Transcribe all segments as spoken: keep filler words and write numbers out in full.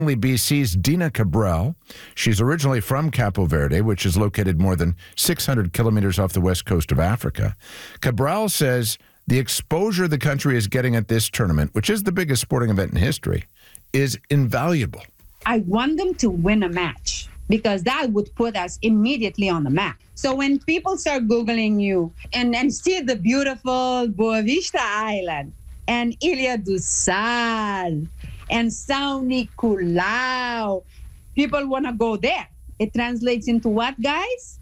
B C's Dina Cabral. She's originally from Capo Verde, which is located more than six hundred kilometers off the west coast of Africa. Cabral says the exposure the country is getting at this tournament, which is the biggest sporting event in history, is invaluable. I want them to win a match because that would put us immediately on the map. So when people start Googling you and, and see the beautiful Boa Vista Island and Ilha do Sal and São Nicolau, people want to go there. It translates into what, guys?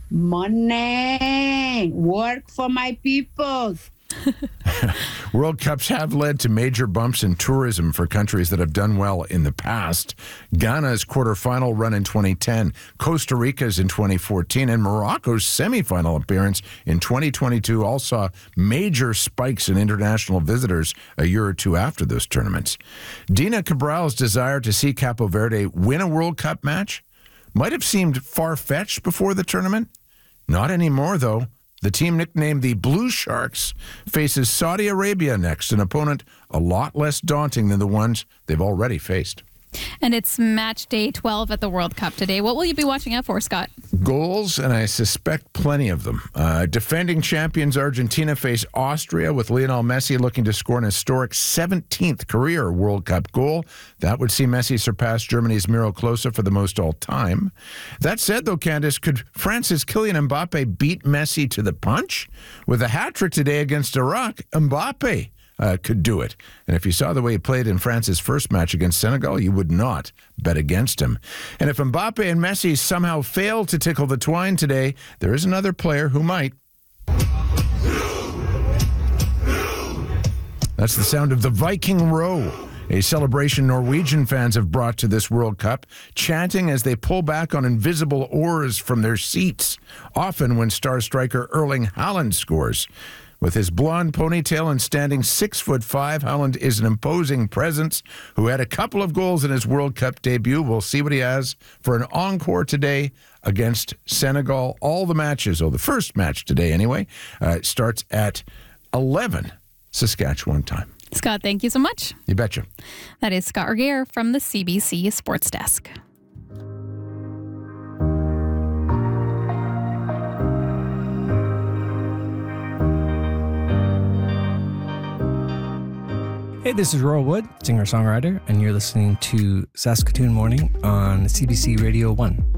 Money. Work for my people. World Cups have led to major bumps in tourism for countries that have done well in the past. Ghana's quarterfinal run in twenty ten, Costa Rica's in twenty fourteen, and Morocco's semifinal appearance in twenty twenty-two all saw major spikes in international visitors a year or two after those tournaments. Dina Cabral's desire to see Capo Verde win a World Cup match might have seemed far-fetched before the tournament. Not anymore, though. The team nicknamed the Blue Sharks faces Saudi Arabia next, an opponent a lot less daunting than the ones they've already faced. And it's match day twelve at the World Cup today. What will you be watching out for, Scott? Goals, and I suspect plenty of them. Uh, defending champions Argentina face Austria, with Lionel Messi looking to score an historic seventeenth career World Cup goal. That would see Messi surpass Germany's Miro Klose for the most all-time. That said, though, Candace, could France's Kylian Mbappe beat Messi to the punch? With a hat-trick today against Iraq, Mbappe Uh, could do it. And if you saw the way he played in France's first match against Senegal, you would not bet against him. And if Mbappe and Messi somehow fail to tickle the twine today, there is another player who might. That's the sound of the Viking Row, a celebration Norwegian fans have brought to this World Cup, chanting as they pull back on invisible oars from their seats, often when star striker Erling Haaland scores. With his blonde ponytail and standing six foot five, Haaland is an imposing presence who had a couple of goals in his World Cup debut. We'll see what he has for an encore today against Senegal. All the matches, oh, the first match today anyway, uh, starts at eleven Saskatchewan time. Scott, thank you so much. You betcha. That is Scott Regier from the C B C Sports Desk. Hey, this is Royal Wood, singer-songwriter, and you're listening to Saskatoon Morning on C B C Radio one.